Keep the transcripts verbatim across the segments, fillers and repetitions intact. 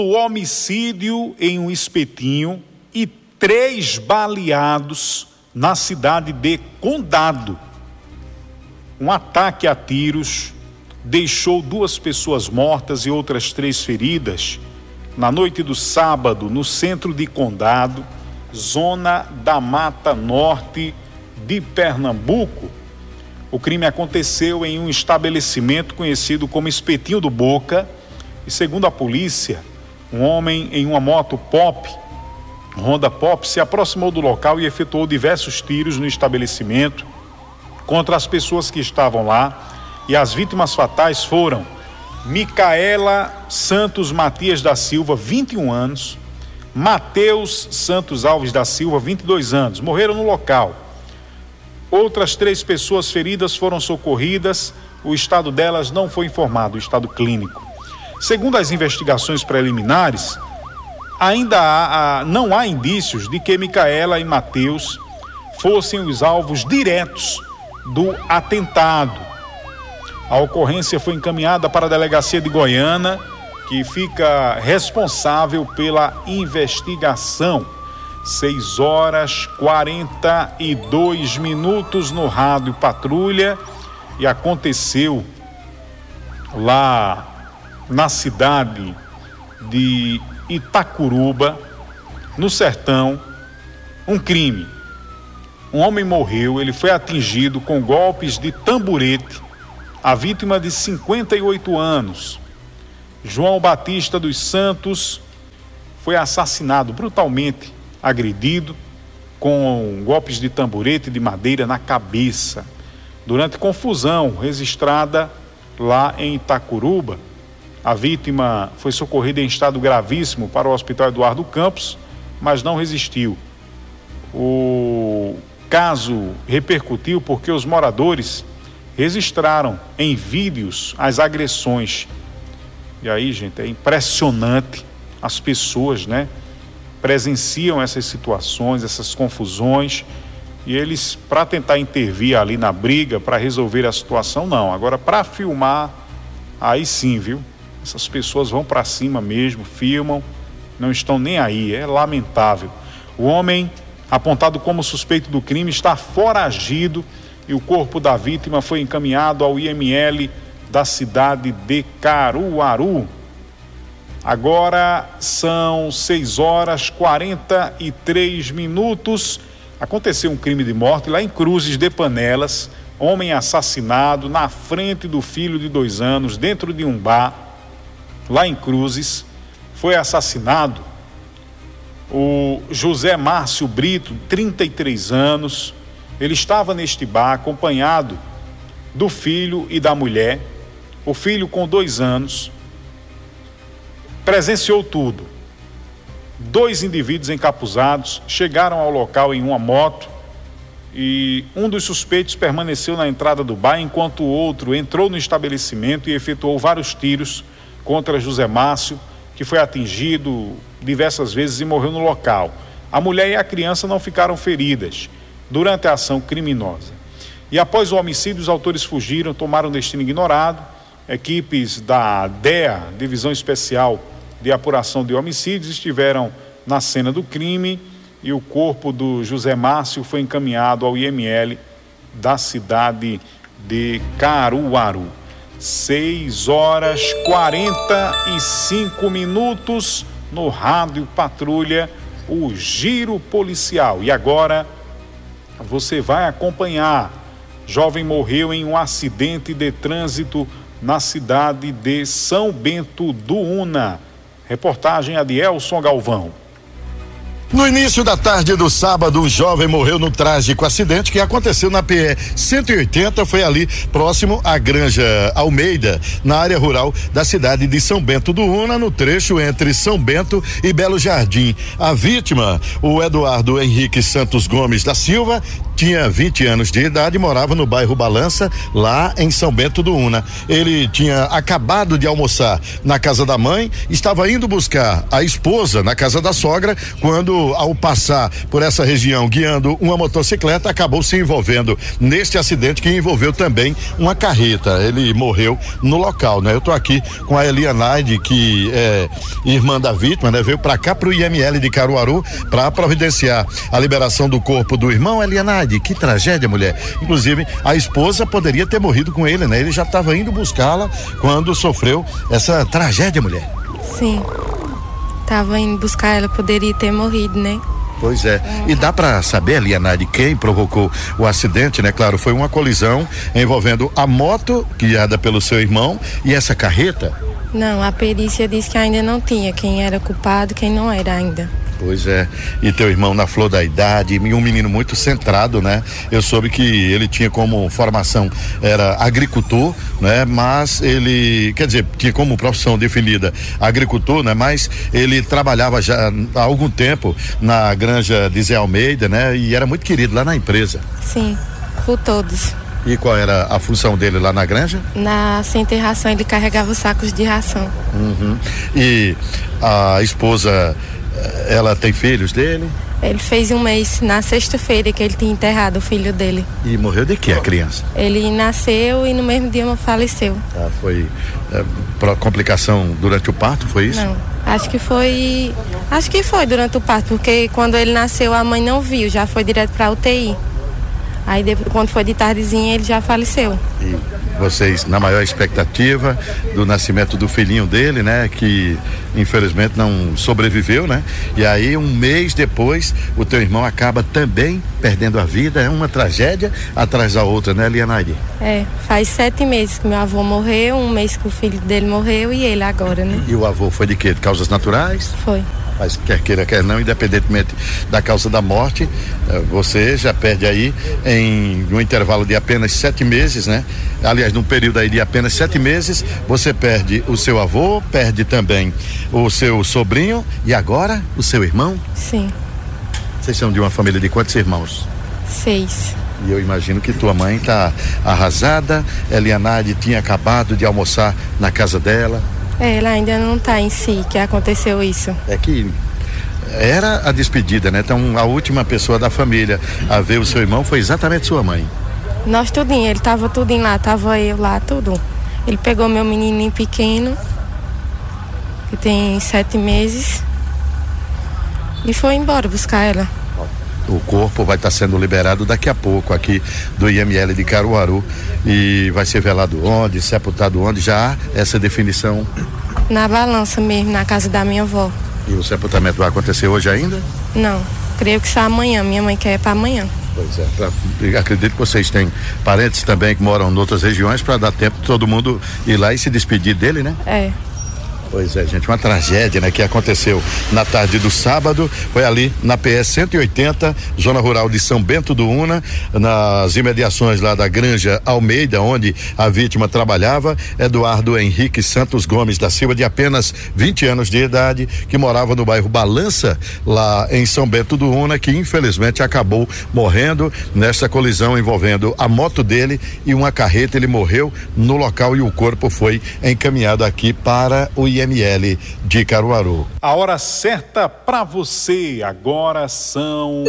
O homicídio em um espetinho e três baleados na cidade de Condado. Um ataque a tiros deixou duas pessoas mortas e outras três feridas na noite do sábado no centro de Condado, zona da Mata Norte de Pernambuco. O crime aconteceu em um estabelecimento conhecido como Espetinho do Boca e, segundo a polícia, um homem em uma moto Pop, Honda Pop, se aproximou do local e efetuou diversos tiros no estabelecimento contra as pessoas que estavam lá, e as vítimas fatais foram Micaela Santos Matias da Silva, vinte e um anos, Mateus Santos Alves da Silva, vinte e dois anos, morreram no local. Outras três pessoas feridas foram socorridas, o estado delas não foi informado, o estado clínico. Segundo as investigações preliminares, ainda há, há, não há indícios de que Micaela e Mateus fossem os alvos diretos do atentado. A ocorrência foi encaminhada para a delegacia de Goiânia, que fica responsável pela investigação. seis horas e quarenta e dois minutos no rádio Patrulha, e aconteceu lá na cidade de Itacuruba, no sertão, um crime. Um homem morreu, ele foi atingido com golpes de tamborete. A vítima, de cinquenta e oito anos, João Batista dos Santos, foi assassinado, brutalmente agredido, com golpes de tamborete de madeira na cabeça, durante confusão registrada lá em Itacuruba. A vítima foi socorrida em estado gravíssimo para o Hospital Eduardo Campos, mas não resistiu. O caso repercutiu porque os moradores registraram em vídeos as agressões. E aí, gente, é impressionante. As pessoas, né, presenciam essas situações, essas confusões, e eles, para tentar intervir ali na briga, para resolver a situação, não. Agora, para filmar, aí sim, viu? Essas pessoas vão para cima mesmo, filmam, não estão nem aí, é lamentável. O homem, apontado como suspeito do crime, está foragido e o corpo da vítima foi encaminhado ao I M L da cidade de Caruaru. Agora são seis horas e quarenta e três minutos. Aconteceu um crime de morte lá em Cruzes de Panelas. Homem assassinado na frente do filho de dois anos, dentro de um bar, lá em Cruzes. Foi assassinado o José Márcio Brito, trinta e três anos. Ele estava neste bar acompanhado do filho e da mulher. O filho, com dois anos, presenciou tudo. Dois indivíduos encapuzados chegaram ao local em uma moto e um dos suspeitos permaneceu na entrada do bar, enquanto o outro entrou no estabelecimento e efetuou vários tiros contra José Márcio, que foi atingido diversas vezes e morreu no local. A mulher e a criança não ficaram feridas durante a ação criminosa. E após o homicídio, os autores fugiram, tomaram destino ignorado. Equipes da D E A, Divisão Especial de Apuração de Homicídios, estiveram na cena do crime e o corpo do José Márcio foi encaminhado ao I M L da cidade de Caruaru. seis horas e quarenta e cinco minutos no Rádio Patrulha, o Giro Policial. E agora você vai acompanhar. Jovem morreu em um acidente de trânsito na cidade de São Bento do Una. Reportagem Adielson Galvão. No início da tarde do sábado, um jovem morreu no trágico acidente que aconteceu na P E cento e oitenta, foi ali próximo à Granja Almeida, na área rural da cidade de São Bento do Una, no trecho entre São Bento e Belo Jardim. A vítima, o Eduardo Henrique Santos Gomes da Silva, tinha vinte anos de idade e morava no bairro Balança, lá em São Bento do Una. Ele tinha acabado de almoçar na casa da mãe, estava indo buscar a esposa na casa da sogra, quando, ao passar por essa região guiando uma motocicleta, acabou se envolvendo neste acidente que envolveu também uma carreta. Ele morreu no local, né? Eu tô aqui com a Elianaide, que é irmã da vítima, né? Veio pra cá pro I M L de Caruaru para providenciar a liberação do corpo do irmão. Elianaide, que tragédia, mulher. Inclusive, a esposa poderia ter morrido com ele, né? Ele já estava indo buscá-la quando sofreu essa tragédia, mulher. Sim. Tava indo buscar ela, poderia ter morrido, né? Pois é. E dá para saber, Elianaide, quem provocou o acidente, né? Claro, foi uma colisão envolvendo a moto guiada pelo seu irmão e essa carreta. Não, a perícia disse que ainda não tinha quem era culpado, quem não era ainda. Pois é, e teu irmão na flor da idade, e um menino muito centrado, né? Eu soube que ele tinha como formação, era agricultor, né? Mas ele, quer dizer, tinha como profissão definida agricultor, né? Mas ele trabalhava já há algum tempo na granja de Zé Almeida, né? E era muito querido lá na empresa. Sim, por todos. E qual era a função dele lá na granja? Na sem ter ração, ele carregava os sacos de ração. Uhum. E a esposa, ela tem filhos dele? Ele fez um mês, na sexta-feira, que ele tinha enterrado o filho dele. E morreu de quê, a criança? Ele nasceu e no mesmo dia faleceu. Ah, foi é, complicação durante o parto, foi isso? Não, acho que foi, acho que foi durante o parto, porque quando ele nasceu a mãe não viu, já foi direto pra U T I. Aí depois, quando foi de tardezinha, ele já faleceu. E vocês na maior expectativa do nascimento do filhinho dele, né? Que infelizmente não sobreviveu, né? E aí um mês depois o teu irmão acaba também perdendo a vida. É uma tragédia atrás da outra, né, Elianaide? É, faz sete meses que meu avô morreu, um mês que o filho dele morreu e ele agora, né? E o avô foi de quê? De causas naturais? Foi. Mas quer queira, quer não, independentemente da causa da morte, você já perde aí em um intervalo de apenas sete meses, né? Aliás, num período aí de apenas sete meses, você perde o seu avô, perde também o seu sobrinho e agora o seu irmão? Sim. Vocês são de uma família de quantos irmãos? Seis. E eu imagino que tua mãe tá arrasada. Elianaide tinha acabado de almoçar na casa dela. É, ela ainda não tá em si que aconteceu isso. É que era a despedida, né? Então a última pessoa da família a ver o seu irmão foi exatamente sua mãe. Nós tudinho, ele tava tudinho lá, tava eu lá, tudo. Ele pegou meu menininho pequeno, que tem sete meses, e foi embora buscar ela. O corpo vai estar sendo liberado daqui a pouco aqui do I M L de Caruaru e vai ser velado onde, sepultado onde, já há essa definição? Na Balança mesmo, na casa da minha avó. E o sepultamento vai acontecer hoje ainda? Não, creio que só amanhã, minha mãe quer para amanhã. Pois é, pra, acredito que vocês têm parentes também que moram em outras regiões para dar tempo de todo mundo ir lá e se despedir dele, né? É. Pois é, gente, uma tragédia, né, que aconteceu na tarde do sábado, foi ali na P S cento e oitenta, zona rural de São Bento do Una, nas imediações lá da Granja Almeida, onde a vítima trabalhava. Eduardo Henrique Santos Gomes da Silva, de apenas vinte anos de idade, que morava no bairro Balança, lá em São Bento do Una, que infelizmente acabou morrendo nesta colisão envolvendo a moto dele e uma carreta. Ele morreu no local e o corpo foi encaminhado aqui para o I M L de Caruaru. A hora certa para você agora são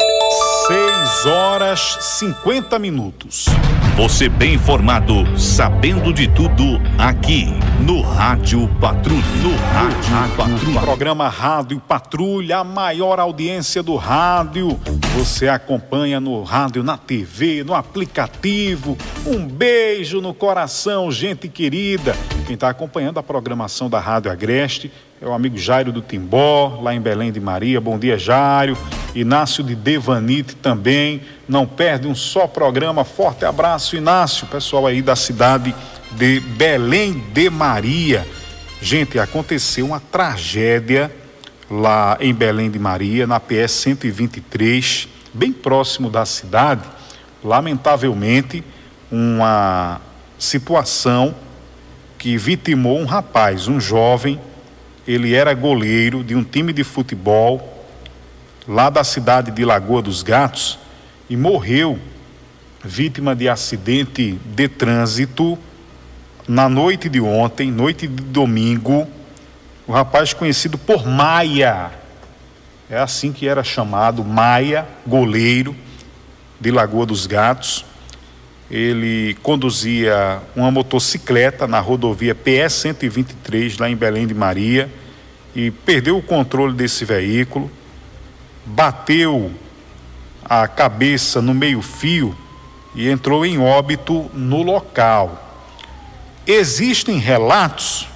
seis horas cinquenta minutos. Você bem informado, sabendo de tudo aqui no Rádio Patrulha. No Rádio Patrulha. Programa Rádio Patrulha, a maior audiência do rádio. Você acompanha no rádio, na T V, no aplicativo. Um beijo no coração, gente querida. Quem está acompanhando a programação da Rádio Agreste é o amigo Jairo do Timbó, lá em Belém de Maria. Bom dia, Jairo. Inácio de Devanite também. Não perde um só programa. Forte abraço, Inácio. Pessoal aí da cidade de Belém de Maria. Gente, aconteceu uma tragédia lá em Belém de Maria, na P S cento e vinte e três, bem próximo da cidade. Lamentavelmente, uma situação que vitimou um rapaz, um jovem. Ele era goleiro de um time de futebol lá da cidade de Lagoa dos Gatos e morreu vítima de acidente de trânsito na noite de ontem, noite de domingo. O rapaz conhecido por Maia, é assim que era chamado, Maia, goleiro de Lagoa dos Gatos. Ele conduzia uma motocicleta na rodovia P E cento e vinte e três, lá em Belém de Maria, e perdeu o controle desse veículo, bateu a cabeça no meio-fio e entrou em óbito no local. Existem relatos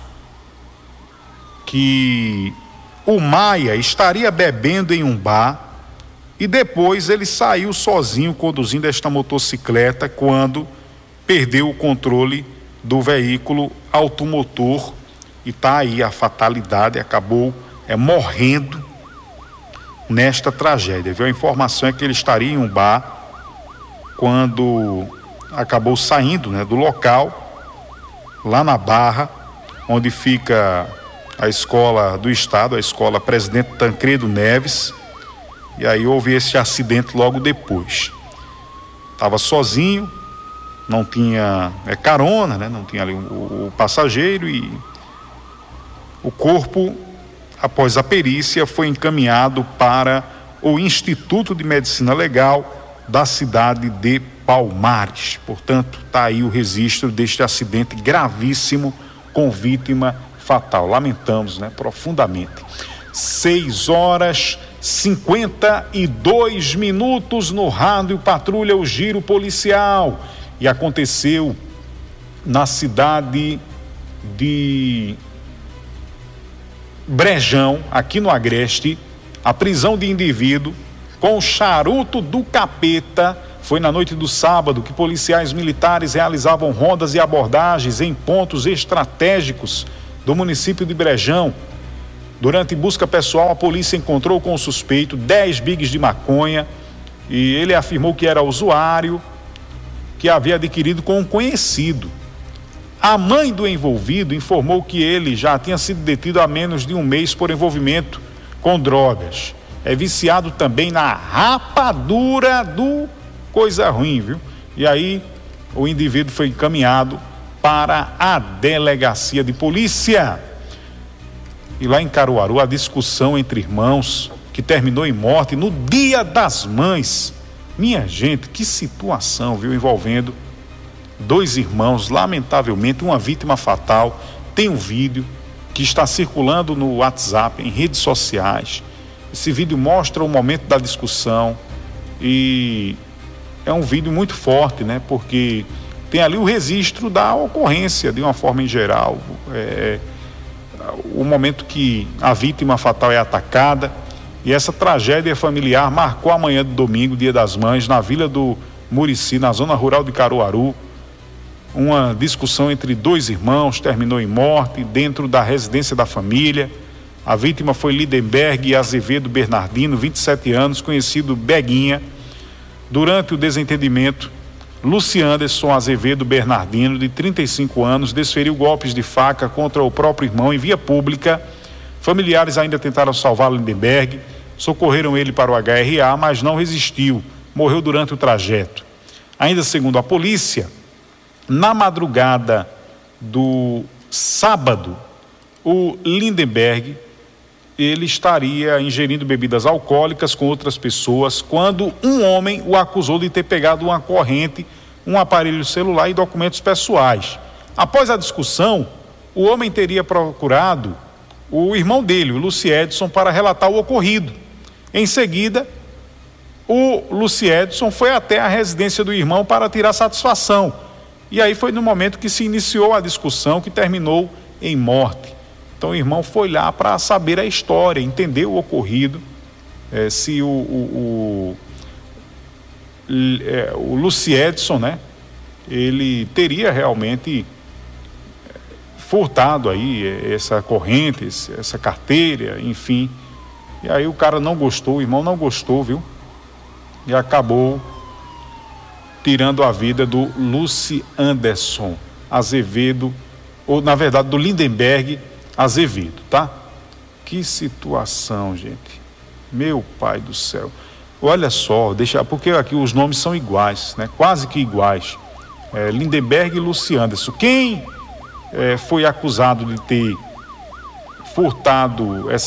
que o Maia estaria bebendo em um bar e depois ele saiu sozinho conduzindo esta motocicleta quando perdeu o controle do veículo automotor, e tá aí a fatalidade, acabou é, morrendo nesta tragédia, viu? A informação é que ele estaria em um bar quando acabou saindo, né, do local, lá na Barra, onde fica a escola do estado, a escola Presidente Tancredo Neves, e aí houve esse acidente logo depois. Estava sozinho, não tinha é, carona, né? Não tinha ali o, o passageiro, e o corpo, após a perícia, foi encaminhado para o Instituto de Medicina Legal da cidade de Palmares. Portanto, está aí o registro deste acidente gravíssimo com vítima fatal. Lamentamos, né, profundamente. seis horas cinquenta e dois minutos no Rádio Patrulha, o giro policial. E aconteceu na cidade de Brejão, aqui no Agreste, a prisão de indivíduo com charuto do capeta. Foi na noite do sábado que policiais militares realizavam rondas e abordagens em pontos estratégicos do município de Brejão. Durante busca pessoal, a polícia encontrou com o suspeito dez bigs de maconha, e ele afirmou que era usuário, que havia adquirido com um conhecido. A mãe do envolvido informou que ele já tinha sido detido há menos de um mês por envolvimento com drogas. É viciado também na rapadura do coisa ruim, viu? E aí o indivíduo foi encaminhado para a delegacia de polícia. E lá em Caruaru, a discussão entre irmãos que terminou em morte no Dia das Mães. Minha gente, que situação, viu? Envolvendo dois irmãos, lamentavelmente, uma vítima fatal. Tem um vídeo que está circulando no WhatsApp, em redes sociais. Esse vídeo mostra o momento da discussão e é um vídeo muito forte, né? Porque tem ali o registro da ocorrência, de uma forma em geral. É... o momento que a vítima fatal é atacada, e essa tragédia familiar marcou a manhã de domingo, Dia das Mães, na Vila do Murici, na zona rural de Caruaru. Uma discussão entre dois irmãos terminou em morte dentro da residência da família. A vítima foi Lindenberg Azevedo Bernardino, vinte e sete anos, conhecido Beguinha. Durante o desentendimento, Lucianderson Azevedo Bernardino, de trinta e cinco anos, desferiu golpes de faca contra o próprio irmão em via pública. Familiares ainda tentaram salvar Lindenberg, socorreram ele para o H R A, mas não resistiu, morreu durante o trajeto. Ainda segundo a polícia, na madrugada do sábado, o Lindenberg, ele estaria ingerindo bebidas alcoólicas com outras pessoas quando um homem o acusou de ter pegado uma corrente, um aparelho celular e documentos pessoais. Após a discussão, o homem teria procurado o irmão dele, o Luciedson, para relatar o ocorrido. Em seguida, o Luciedson foi até a residência do irmão para tirar satisfação. E aí foi no momento que se iniciou a discussão, que terminou em morte. Então o irmão foi lá para saber a história, entender o ocorrido, é, se o, o, o, é, o Luciedson, né, ele teria realmente furtado aí essa corrente, essa carteira, enfim. E aí o cara não gostou, o irmão não gostou, viu? E acabou tirando a vida do Lucianderson Azevedo, ou na verdade do Lindenberg Azevedo, tá? Que situação, gente. Meu pai do céu. Olha só, deixa, porque aqui os nomes são iguais, né? Quase que iguais. É, Lindenberg e Lucianderson. Quem é, foi acusado de ter furtado essa